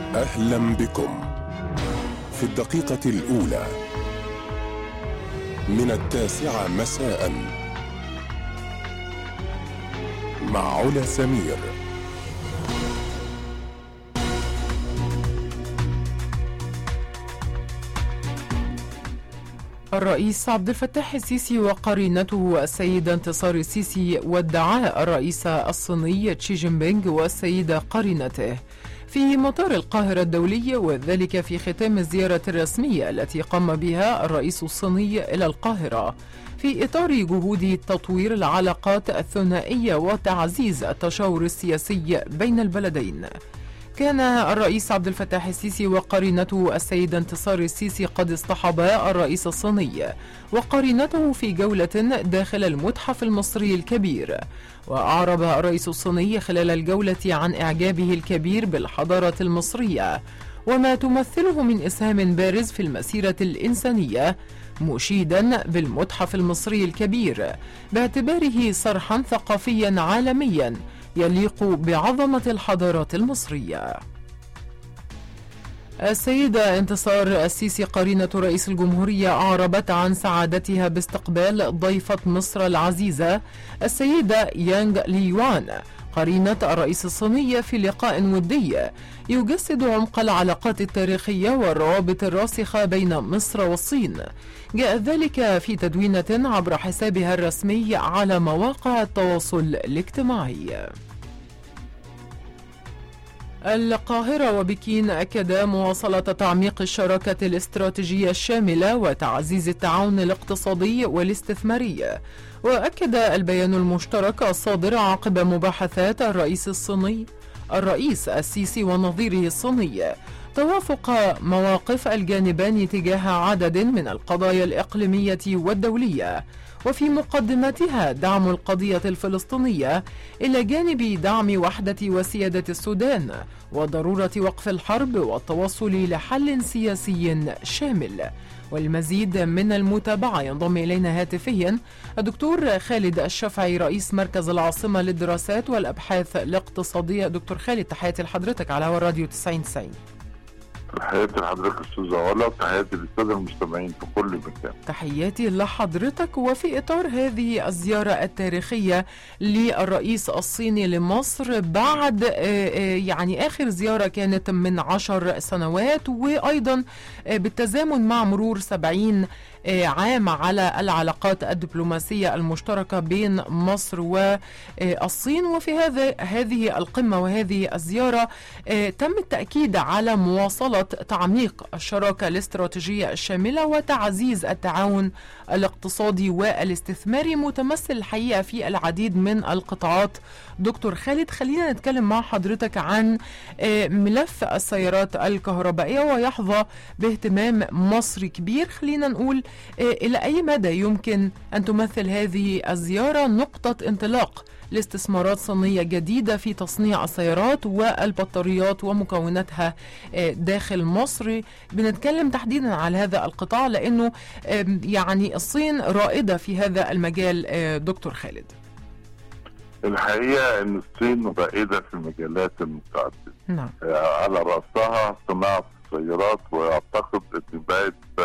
أهلا بكم في الدقيقة الأولى من 9 مساء مع علا سمير. الرئيس عبد الفتاح السيسي وقرينته السيدة انتصار السيسي وادعاء الرئيس الصيني شي جين بينغ والسيدة قرينته في مطار القاهرة الدولي، وذلك في ختام الزيارة الرسمية التي قام بها الرئيس الصيني إلى القاهرة في إطار جهود تطوير العلاقات الثنائية وتعزيز التشاور السياسي بين البلدين. كان الرئيس عبد الفتاح السيسي وقرينته السيدة انتصار السيسي قد اصطحبا الرئيس الصيني وقرينته في جولة داخل المتحف المصري الكبير، وأعرب الرئيس الصيني خلال الجولة عن إعجابه الكبير بالحضارة المصرية وما تمثله من إسهام بارز في المسيرة الإنسانية، مشيدا بالمتحف المصري الكبير باعتباره صرحا ثقافيا عالميا يليق بعظمة الحضارات المصرية. السيدة انتصار السيسي قرينة رئيس الجمهورية أعربت عن سعادتها باستقبال ضيفة مصر العزيزة السيدة يانغ ليوان قرينة الرئيس الصيني في لقاء ودي يجسد عمق العلاقات التاريخية والروابط الراسخة بين مصر والصين. جاء ذلك في تدوينة عبر حسابها الرسمي على مواقع التواصل الاجتماعي. القاهرة وبكين أكدا مواصلة تعميق الشراكة الاستراتيجية الشاملة وتعزيز التعاون الاقتصادي والاستثماري. وأكد البيان المشترك الصادر عقب مباحثات الرئيس السيسي ونظيره الصيني توافق مواقف الجانبان تجاه عدد من القضايا الإقليمية والدولية، وفي مقدمتها دعم القضية الفلسطينية إلى جانب دعم وحدة وسيادة السودان وضرورة وقف الحرب والتوصل لحل سياسي شامل. والمزيد من المتابعة ينضم إلينا هاتفيا الدكتور خالد الشافعي رئيس مركز العاصمة للدراسات والأبحاث الاقتصادية. دكتور خالد، تحياتي لحضرتك على هوا الراديو 9090. تحياتي لحضرتك استاذ علا، وتحياتي للساده المستمعين في كل مكان. تحياتي لحضرتك. وفي اطار هذه الزياره التاريخيه للرئيس الصيني لمصر بعد يعني اخر زياره كانت من 10 سنوات، وايضا بالتزامن مع مرور 70 عام على العلاقات الدبلوماسية المشتركة بين مصر والصين، وفي هذه القمة وهذه الزيارة تم التأكيد على مواصلة تعميق الشراكة الاستراتيجية الشاملة وتعزيز التعاون الاقتصادي والاستثماري متمثل الحقيقة في العديد من القطاعات. دكتور خالد، خلينا نتكلم مع حضرتك عن ملف السيارات الكهربائية ويحظى باهتمام مصري كبير. خلينا نقول إلى أي مدى يمكن أن تمثل هذه الزيارة نقطة انطلاق لاستثمارات صينية جديدة في تصنيع السيارات والبطاريات ومكوناتها داخل مصر؟ بنتكلم تحديدا على هذا القطاع لأنه يعني الصين رائدة في هذا المجال. دكتور خالد، الحقيقة أن الصين رائدة في المجالات المتعددة. نعم. على رأسها صناعة السيارات، وأعتقد أن بقت